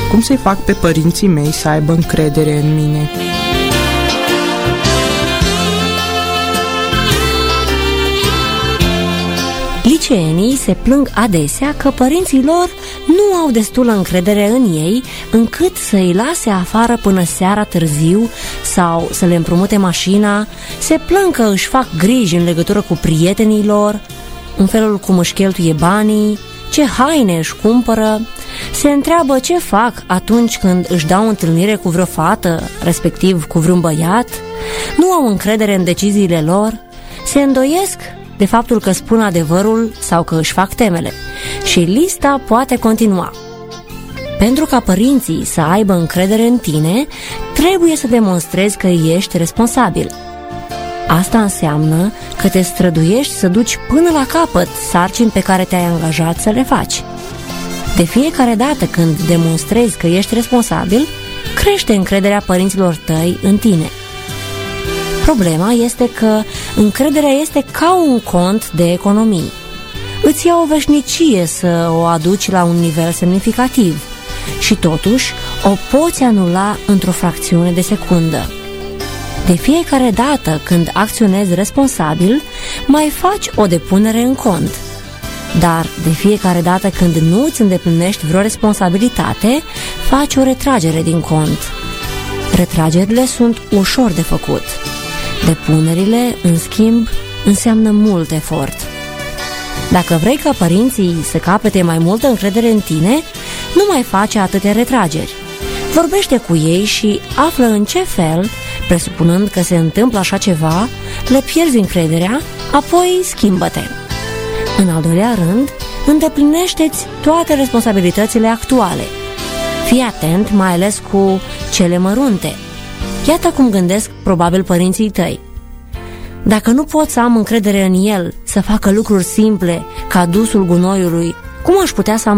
Cum să-i fac pe părinții mei să aibă încredere în mine? Liceenii se plâng adesea că părinții lor nu au destulă încredere în ei încât să îi lase afară până seara târziu sau să le împrumute mașina, se plâng că își fac griji în legătură cu prietenii lor, în felul cum își cheltuie banii, ce haine își cumpără, se întreabă ce fac atunci când își dau întâlnire cu vreo fată, respectiv cu vreun băiat, nu au încredere în deciziile lor, se îndoiesc de faptul că spun adevărul sau că își fac temele. Și lista poate continua. Pentru ca părinții să aibă încredere în tine, trebuie să demonstrezi că ești responsabil. Asta înseamnă că te străduiești să duci până la capăt sarcini pe care te-ai angajat să le faci. De fiecare dată când demonstrezi că ești responsabil, crește încrederea părinților tăi în tine. Problema este că încrederea este ca un cont de economii. Îți ia o veșnicie să o aduci la un nivel semnificativ și totuși o poți anula într-o fracțiune de secundă. De fiecare dată când acționezi responsabil, mai faci o depunere în cont. Dar de fiecare dată când nu îți îndeplinești vreo responsabilitate, faci o retragere din cont. Retragerile sunt ușor de făcut. Depunerile, în schimb, înseamnă mult efort. Dacă vrei ca părinții să capete mai multă încredere în tine, nu mai face atâtea retrageri. Vorbește cu ei și află în ce fel, presupunând că se întâmplă așa ceva, le pierzi încrederea, apoi schimbă-te. În al doilea rând, îndeplinește-ți toate responsabilitățile actuale. Fii atent mai ales cu cele mărunte. Iată cum gândesc probabil părinții tăi. Dacă nu pot să am încredere în el să facă lucruri simple ca dusul gunoiului, cum aș putea să am